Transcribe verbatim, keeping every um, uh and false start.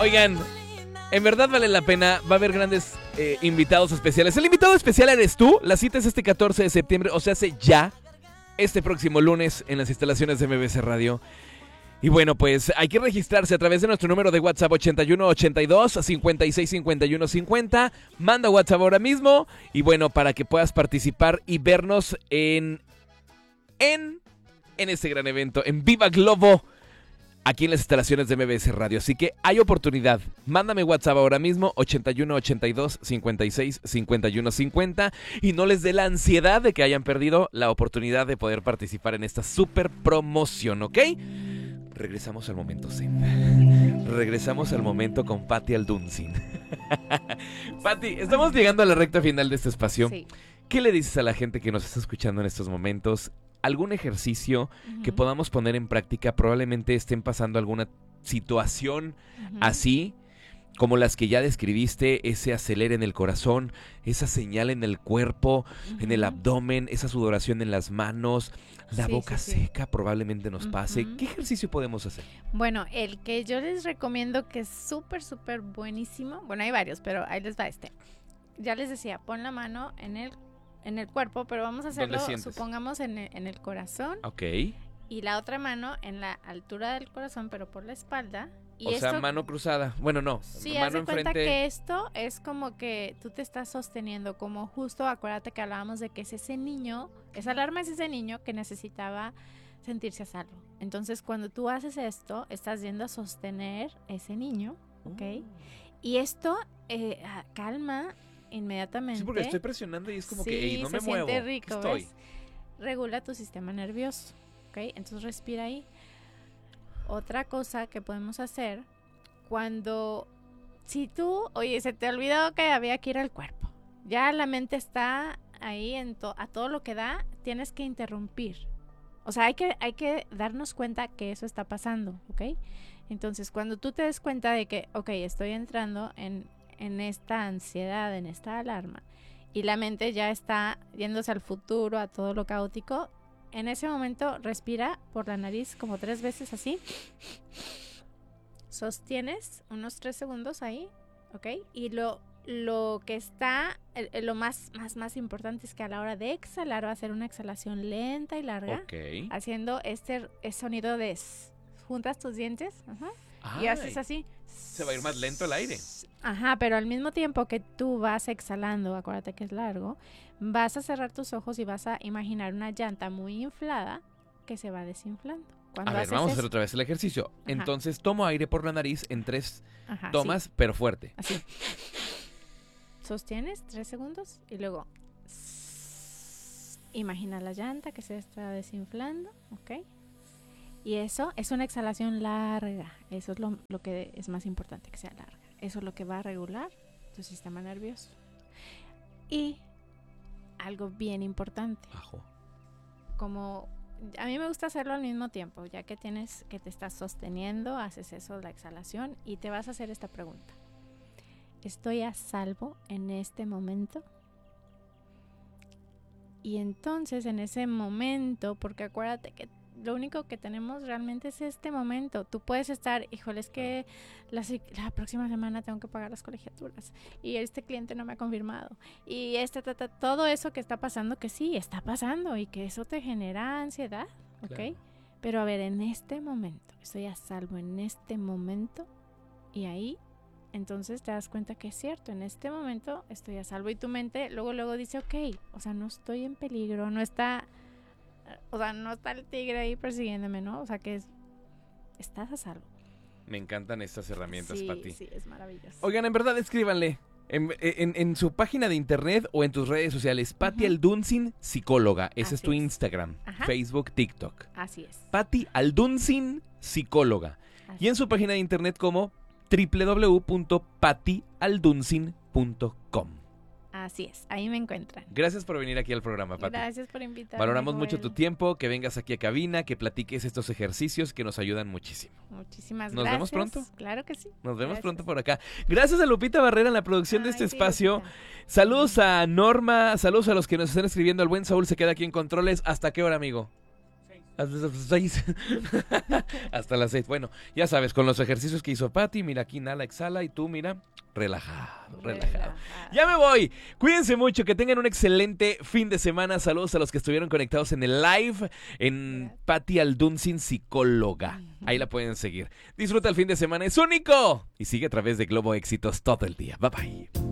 Oigan, en verdad vale la pena. Va a haber grandes eh, invitados especiales. El invitado especial eres tú. La cita es este catorce de septiembre, o sea, hace ya, este próximo lunes, en las instalaciones de M B C Radio. Y bueno, pues hay que registrarse a través de nuestro número de WhatsApp ochenta y uno ochenta y dos cincuenta y seis cincuenta y uno cincuenta. Manda WhatsApp ahora mismo. Y bueno, para que puedas participar y vernos en, en, en este gran evento, en Viva Globo, aquí en las instalaciones de M B S Radio. Así que hay oportunidad. Mándame WhatsApp ahora mismo, ochenta y uno ochenta y dos cincuenta y seis cincuenta y uno cincuenta. Y no les dé la ansiedad de que hayan perdido la oportunidad de poder participar en esta super promoción, ¿ok? Regresamos al momento zen. Regresamos al momento con Patti Alduncin. Patti, estamos llegando a la recta final de este espacio. Sí. ¿Qué le dices a la gente que nos está escuchando en estos momentos? ¿Algún ejercicio uh-huh. que podamos poner en práctica? Probablemente estén pasando alguna situación uh-huh. así, como las que ya describiste, ese acelere en el corazón, esa señal en el cuerpo, uh-huh. en el abdomen, esa sudoración en las manos, la sí, boca sí, sí. seca probablemente nos uh-huh. pase. ¿Qué ejercicio podemos hacer? Bueno, el que yo les recomiendo, que es súper, súper buenísimo, bueno, hay varios, pero ahí les va este. Ya les decía, pon la mano en el en el cuerpo, pero vamos a hacerlo, supongamos, en el, en el corazón. Ok. Y la otra mano en la altura del corazón, pero por la espalda. Y o esto, sea, mano cruzada. Bueno, no. Sí, mano haz de cuenta enfrente. que esto es como que tú te estás sosteniendo, como justo, acuérdate que hablábamos de que es ese niño, esa alarma es ese niño que necesitaba sentirse a salvo. Entonces, cuando tú haces esto, estás yendo a sostener ese niño, ¿ok? Uh. Y esto eh, calma inmediatamente. Sí, porque estoy presionando y es como sí, que, hey, no me se muevo. Siente rico, estoy. ¿ves? Regula tu sistema nervioso, ¿ok? Entonces respira ahí. Otra cosa que podemos hacer cuando, si tú, oye, se te olvidó que había que ir al cuerpo, ya la mente está ahí en to, a todo lo que da, tienes que interrumpir. O sea, hay que, hay que darnos cuenta que eso está pasando, ¿ok? Entonces, cuando tú te des cuenta de que, ok, estoy entrando en en esta ansiedad, en esta alarma, y la mente ya está yéndose al futuro, a todo lo caótico, en ese momento respira por la nariz como tres veces así, sostienes unos tres segundos ahí, ¿ok? Y lo, lo que está, lo más, más, más importante es que a la hora de exhalar va a ser una exhalación lenta y larga, okay. haciendo este, este sonido de juntas tus dientes, ajá, y haces así. Se va a ir más lento el aire. Ajá, pero al mismo tiempo que tú vas exhalando, acuérdate que es largo, vas a cerrar tus ojos y vas a imaginar una llanta muy inflada que se va desinflando. Cuando a ver, vamos eso, a hacer otra vez el ejercicio. Ajá. Entonces tomo aire por la nariz en tres Ajá, tomas, sí. pero fuerte. Así. Sostienes tres segundos y luego imagina la llanta que se está desinflando, ¿ok? Y eso es una exhalación larga. Eso es lo, lo que es más importante, que sea larga. Eso es lo que va a regular tu sistema nervioso. Y algo bien importante. Ajo. Como a mí me gusta hacerlo al mismo tiempo, ya que tienes que te estás sosteniendo, haces eso, la exhalación, y te vas a hacer esta pregunta. ¿Estoy a salvo en este momento? Y entonces en ese momento, porque acuérdate que lo único que tenemos realmente es este momento. Tú puedes estar, híjole, es que la, la próxima semana tengo que pagar las colegiaturas y este cliente no me ha confirmado y este, ta, ta, todo eso que está pasando, que sí, está pasando y que eso te genera ansiedad, ¿ok? Claro. Pero a ver, en este momento, estoy a salvo en este momento, y ahí entonces te das cuenta que es cierto, en este momento estoy a salvo, y tu mente luego, luego dice, ok, o sea, no estoy en peligro, no está... O sea, no está el tigre ahí persiguiéndome, ¿no? O sea, que es, estás a salvo. Me encantan estas herramientas, sí, Patti. Sí, es maravilloso. Oigan, en verdad, escríbanle en, en, en su página de internet o en tus redes sociales. Patti uh-huh. Alduncin, psicóloga. Ese Así es tu es. Instagram, Ajá. Facebook, TikTok. Así es. Patti Alduncin, psicóloga. Así y en su página de internet como doble u doble u doble u punto patti alduncin punto com. Así es, ahí me encuentran. Gracias por venir aquí al programa, Patti. Gracias por invitarme. Valoramos Joel. mucho tu tiempo, que vengas aquí a cabina, que platiques estos ejercicios que nos ayudan muchísimo. Muchísimas ¿Nos gracias. ¿Nos vemos pronto? Claro que sí. Nos vemos gracias. pronto por acá. Gracias a Lupita Barrera en la producción Ay, de este sí, espacio. Lupita. Saludos a Norma, saludos a los que nos están escribiendo. El buen Saúl se queda aquí en controles. ¿Hasta qué hora, amigo? Seis. Hasta las seis. Hasta las seis. Bueno, ya sabes, con los ejercicios que hizo Pati, mira aquí, inhala, exhala, y tú, mira, relajado, relajado. Relajado. Ya me voy. Cuídense mucho, que tengan un excelente fin de semana. Saludos a los que estuvieron conectados en el live, en Pati Alduncin, psicóloga. Ahí la pueden seguir. Disfruta el fin de semana, es único. Y sigue a través de Globo Éxitos todo el día. Bye bye.